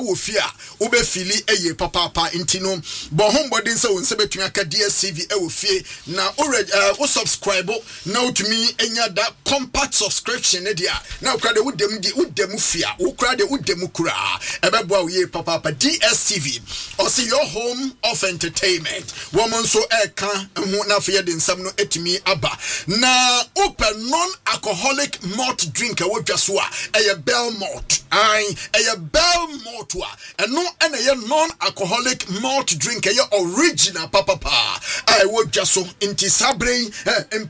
ofia ube fili eye papa intino bo homebody nse wonse betumi aka DSTV e ofie na o subscribe na utumi enya da compact subscription ne dia na ukra de udem fia ukra de udem kura ebeboa ye papa DSTV or see your home of entertainment woman so eka hu na fe de nsam no etumi aba na open non-alcoholic malt drink wodwa so a eye bell malt eye bell malt wa eno ena ye non-alcoholic malt drink eye original papa I wodwa so inti sabre